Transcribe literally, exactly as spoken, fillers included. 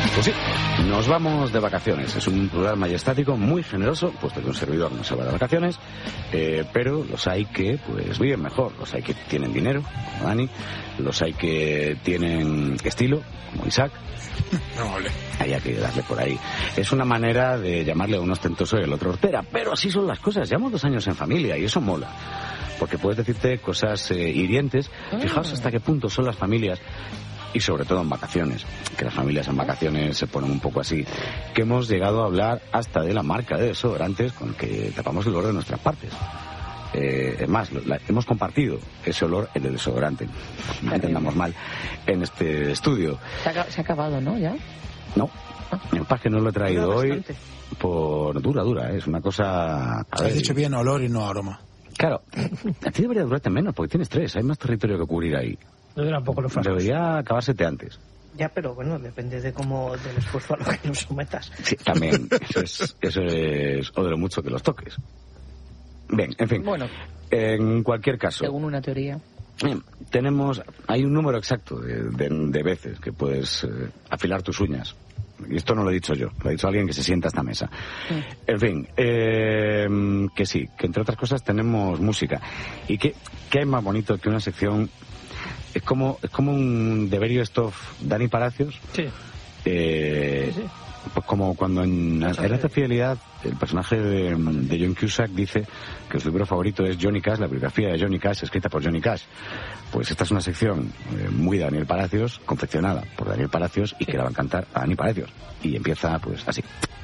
Pues sí, nos vamos de vacaciones. Es un plural majestático muy generoso, puesto que un servidor no se va de vacaciones, eh, pero los hay que pues viven mejor. Los hay que tienen dinero, como Dani, los hay que tienen estilo, como Isaac. No, vale. Hay que darle por ahí. Es una manera de llamarle a uno ostentoso y al otro hortera, pero así son las cosas. Llevamos dos años en familia y eso mola. Porque puedes decirte cosas eh, hirientes. Fijaos hasta qué punto son las familias, y sobre todo en vacaciones, que las familias en vacaciones se ponen un poco así, que hemos llegado a hablar hasta de la marca de desodorantes con que tapamos el olor de nuestras partes. Eh, es más, la, hemos compartido ese olor, el del desodorante, no entendamos mal, en este estudio. Se ha, se ha acabado, ¿no? ¿Ya? No, en paz que no lo he traído hoy por dura, dura, ¿eh? Es una cosa... Has ver, dicho bien olor y no aroma. Claro, a ti debería durarte menos, porque tienes tres, hay más territorio que cubrir ahí. No duran poco los frascos. Debería acabársete antes. Ya, pero bueno, depende de cómo, del esfuerzo a lo que nos sometas. Sí, también, eso es, eso es, o de lo mucho que los toques. Bien, en fin, bueno, en cualquier caso... Según una teoría... Bien, tenemos, hay un número exacto de, de, de veces que puedes eh, afilar tus uñas. Y esto no lo he dicho yo, lo ha dicho alguien que se sienta a esta mesa. Sí. En fin, eh, que sí, que entre otras cosas tenemos música. ¿Y qué, qué hay más bonito que una sección? Es como, es como un The Very Best of Dani Palacios. Sí. Eh, sí, sí. Pues como cuando en Herederos de Fidelidad el personaje de, de John Cusack dice que su libro favorito es Johnny Cash, la biografía de Johnny Cash escrita por Johnny Cash. Pues esta es una sección eh, muy Daniel Palacios, confeccionada por Daniel Palacios y sí. que la va a cantar a Dani Palacios. Y empieza pues así.